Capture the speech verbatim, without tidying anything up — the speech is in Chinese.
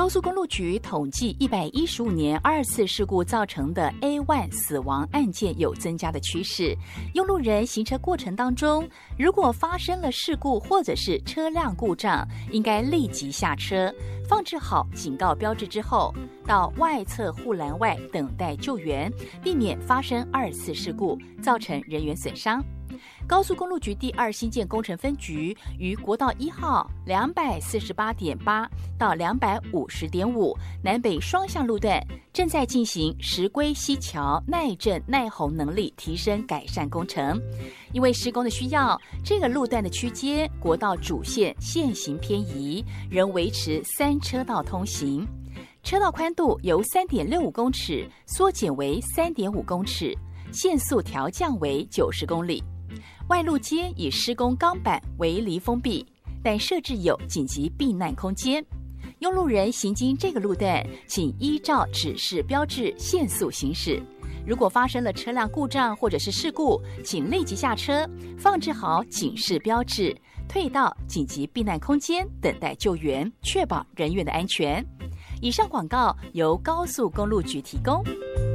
高速公路局统计一百一十五年二次事故造成的 A 一 死亡案件有增加的趋势。用路人行车过程当中，如果发生了事故或者是车辆故障，应该立即下车，放置好警告标志之后，到外侧护栏外等待救援，避免发生二次事故，造成人员损伤。高速公路局第二新建工程分局于国道一号两百四十八点八到两百五十点五南北双向路段，正在进行石龟溪桥耐震耐洪能力提升改善工程。因为施工的需要，这个路段的区间国道主线线行偏移，仍维持三车道通行。车道宽度由 三点六五公尺缩减为 三点五公尺，限速调降为九十公里。外路间以施工钢板围篱封闭，但设置有紧急避难空间。用路人行经这个路段，请依照指示标志限速行驶。如果发生了车辆故障或者是事故，请立即下车，放置好警示标志，退到紧急避难空间等待救援，确保人员的安全。以上广告由高速公路局提供。